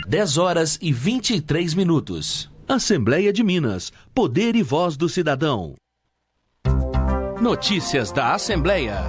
10h23. Assembleia de Minas. Poder e voz do cidadão. Notícias da Assembleia.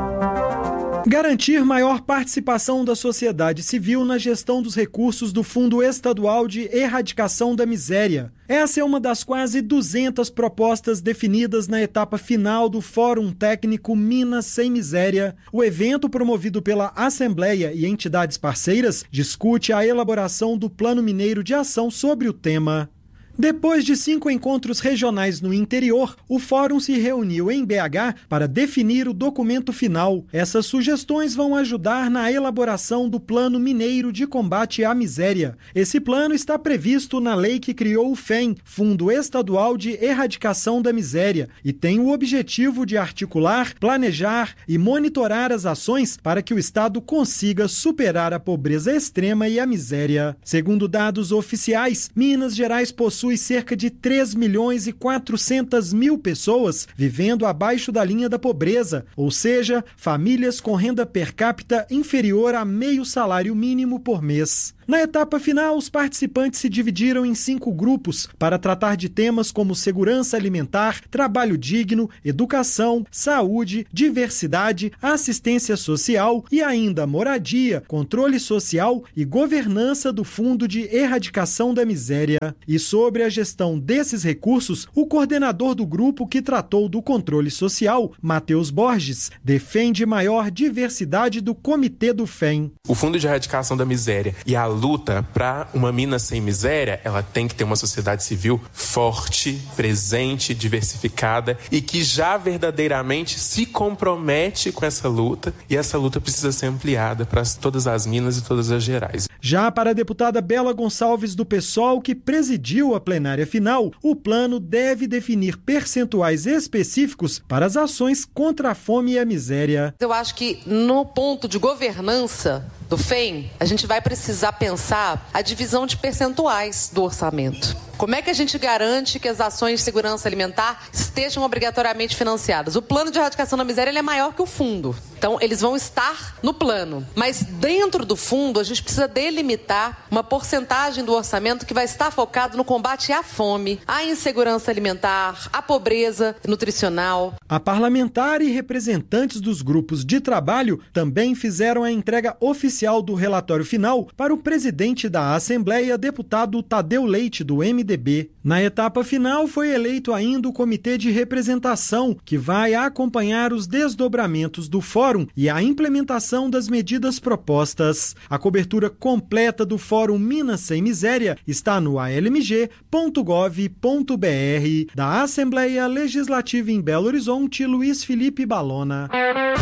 Garantir maior participação da sociedade civil na gestão dos recursos do Fundo Estadual de Erradicação da Miséria. Essa é uma das quase 200 propostas definidas na etapa final do Fórum Técnico Minas Sem Miséria. O evento, promovido pela Assembleia e entidades parceiras, discute a elaboração do Plano Mineiro de Ação sobre o tema. Depois de 5 encontros regionais no interior, o Fórum se reuniu em BH para definir o documento final. Essas sugestões vão ajudar na elaboração do Plano Mineiro de Combate à Miséria. Esse plano está previsto na lei que criou o FEM, Fundo Estadual de Erradicação da Miséria, e tem o objetivo de articular, planejar e monitorar as ações para que o Estado consiga superar a pobreza extrema e a miséria. Segundo dados oficiais, Minas Gerais possui cerca de 3.400.000 pessoas vivendo abaixo da linha da pobreza, ou seja, famílias com renda per capita inferior a meio salário mínimo por mês. Na etapa final, os participantes se dividiram em 5 grupos para tratar de temas como segurança alimentar, trabalho digno, educação, saúde, diversidade, assistência social e ainda moradia, controle social e governança do Fundo de Erradicação da Miséria. E sobre a gestão desses recursos, o coordenador do grupo que tratou do controle social, Matheus Borges, defende maior diversidade do comitê do FEM. O Fundo de Erradicação da Miséria e a luta para uma Minas sem miséria, ela tem que ter uma sociedade civil forte, presente, diversificada e que já verdadeiramente se compromete com essa luta, e essa luta precisa ser ampliada para todas as Minas e todas as Gerais. Já para a deputada Bela Gonçalves do PSOL, que presidiu a plenária final, o plano deve definir percentuais específicos para as ações contra a fome e a miséria. Eu acho que no ponto de governança do FEM, a gente vai precisar pensar a divisão de percentuais do orçamento. Como é que a gente garante que as ações de segurança alimentar estejam obrigatoriamente financiadas? O plano de erradicação da miséria ele é maior que o fundo. Então, eles vão estar no plano. Mas dentro do fundo, a gente precisa delimitar uma porcentagem do orçamento que vai estar focado no combate à fome, à insegurança alimentar, à pobreza nutricional. A parlamentar e representantes dos grupos de trabalho também fizeram a entrega oficial do relatório final para o presidente da Assembleia, deputado Tadeu Leite, do MDB. Na etapa final, foi eleito ainda o Comitê de Representação, que vai acompanhar os desdobramentos do Fórum e a implementação das medidas propostas. A cobertura completa do Fórum Minas Sem Miséria está no almg.gov.br. Da Assembleia Legislativa em Belo Horizonte, Luiz Felipe Balona.